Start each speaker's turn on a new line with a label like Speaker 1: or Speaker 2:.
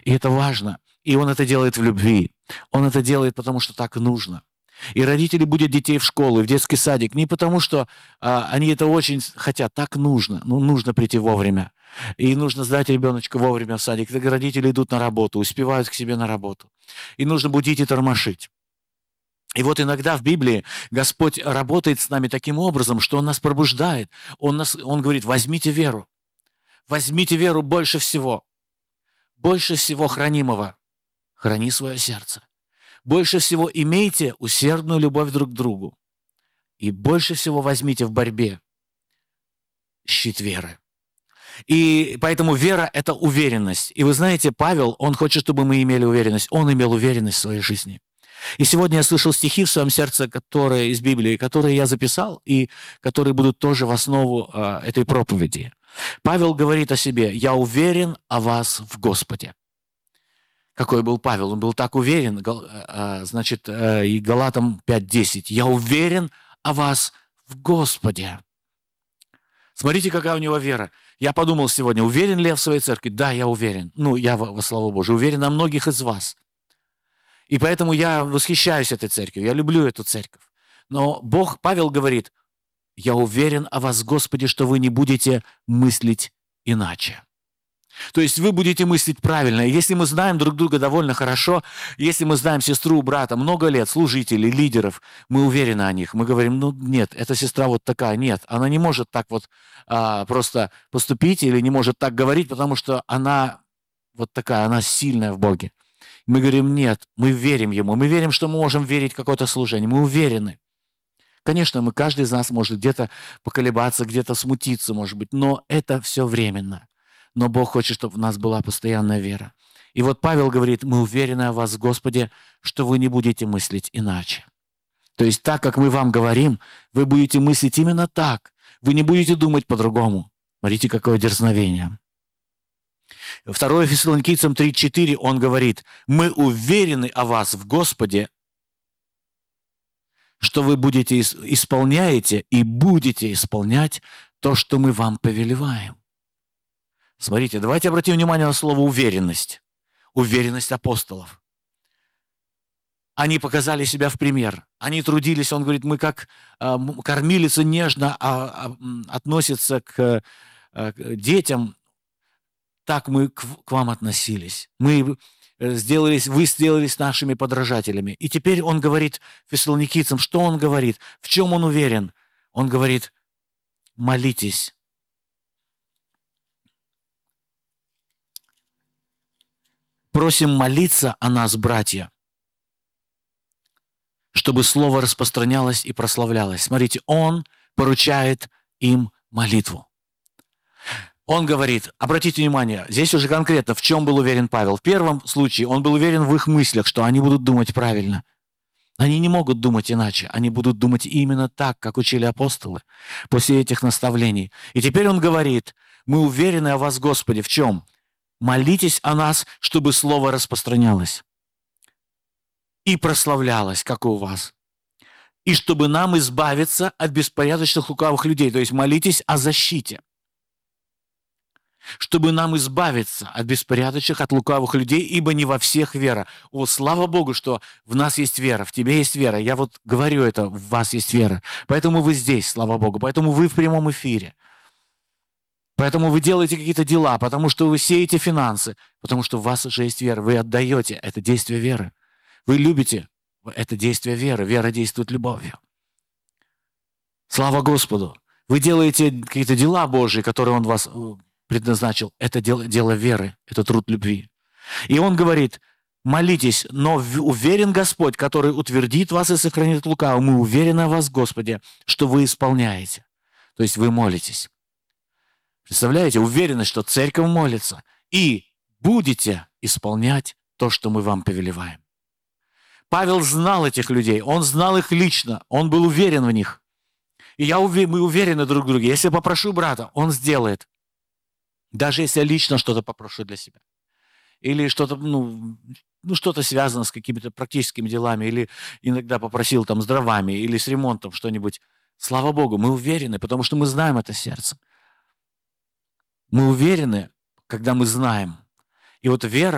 Speaker 1: И это важно. И он это делает в любви. Он это делает, потому что так нужно. И родители будут детей в школу, в детский садик не потому, что они это очень хотят, так нужно. Ну, нужно прийти вовремя. И нужно сдать ребеночка вовремя в садик. Так родители идут на работу, успевают к себе на работу. И нужно будить и тормошить. И вот иногда в Библии Господь работает с нами таким образом, что Он нас пробуждает. Он говорит, возьмите веру. Возьмите веру больше всего. Больше всего хранимого. Храни свое сердце. Больше всего имейте усердную любовь друг к другу. И больше всего возьмите в борьбе щит веры. И поэтому вера – это уверенность. И вы знаете, Павел, он хочет, чтобы мы имели уверенность. Он имел уверенность в своей жизни. И сегодня я слышал стихи в своем сердце, которые из Библии, которые я записал, и которые будут тоже в основу этой проповеди. Павел говорит о себе: «Я уверен о вас в Господе». Какой был Павел? Он был так уверен, и Галатам 5:10. «Я уверен о вас в Господе». Смотрите, какая у него вера. Я подумал сегодня, уверен ли я в своей церкви? Да, я уверен. Я, во славу Божию, уверен о многих из вас. И поэтому я восхищаюсь этой церковью, я люблю эту церковь. Но Павел говорит: «Я уверен о вас, Господи, что вы не будете мыслить иначе». То есть вы будете мыслить правильно. Если мы знаем друг друга довольно хорошо, если мы знаем сестру, брата много лет, служителей, лидеров, мы уверены о них. Мы говорим: нет, эта сестра вот такая. Нет, она не может так вот просто поступить или не может так говорить, потому что она вот такая, она сильная в Боге. Мы говорим: нет, мы верим Ему. Мы верим, что мы можем верить в какое-то служение. Мы уверены. Конечно, каждый из нас может где-то поколебаться, где-то смутиться, может быть, но это все временно. Но Бог хочет, чтобы у нас была постоянная вера. И вот Павел говорит: мы уверены о вас, Господи, что вы не будете мыслить иначе. То есть так, как мы вам говорим, вы будете мыслить именно так. Вы не будете думать по-другому. Смотрите, какое дерзновение. 2 Фессалоникийцам 3:4 он говорит: мы уверены о вас в Господе, что вы исполняете и будете исполнять то, что мы вам повелеваем. Смотрите, давайте обратим внимание на слово «уверенность». Уверенность апостолов. Они показали себя в пример. Они трудились, он говорит, мы как кормилица нежно относится к детям, так мы к вам относились. Вы сделались нашими подражателями. И теперь он говорит фессалоникийцам, что он говорит, в чем он уверен? Он говорит: молитесь. Просим молиться о нас, братья, чтобы слово распространялось и прославлялось. Смотрите, он поручает им молитву. Он говорит, обратите внимание, здесь уже конкретно, в чем был уверен Павел. В первом случае он был уверен в их мыслях, что они будут думать правильно. Они не могут думать иначе. Они будут думать именно так, как учили апостолы после этих наставлений. И теперь он говорит: мы уверены о вас, Господи, в чем? Молитесь о нас, чтобы слово распространялось и прославлялось, как и у вас. И чтобы нам избавиться от беспорядочных лукавых людей. То есть молитесь о защите. Чтобы нам избавиться от беспорядочных, от лукавых людей, ибо не во всех вера. Слава Богу, что в нас есть вера, в тебе есть вера. Я вот говорю это, в вас есть вера. Поэтому вы здесь, слава Богу. Поэтому вы в прямом эфире. Поэтому вы делаете какие-то дела, потому что вы сеете финансы, потому что у вас уже есть вера. Вы отдаете это действие веры. Вы любите это действие веры. Вера действует любовью. Слава Господу. Вы делаете какие-то дела Божьи, которые Он вас предназначил. Это дело веры, это труд любви. И он говорит: молитесь, но уверен Господь, который утвердит вас и сохранит от лукавого. Мы уверены о вас, Господи, что вы исполняете. То есть вы молитесь. Представляете, уверенность, что церковь молится, и будете исполнять то, что мы вам повелеваем. Павел знал этих людей, он знал их лично, он был уверен в них. И мы уверены друг в друге. Если я попрошу брата, он сделает. Даже если я лично что-то попрошу для себя. Или что-то, что-то связано с какими-то практическими делами. Или иногда попросил с дровами, или с ремонтом что-нибудь. Слава Богу, мы уверены, потому что мы знаем это сердце. Мы уверены, когда мы знаем. И вот вера,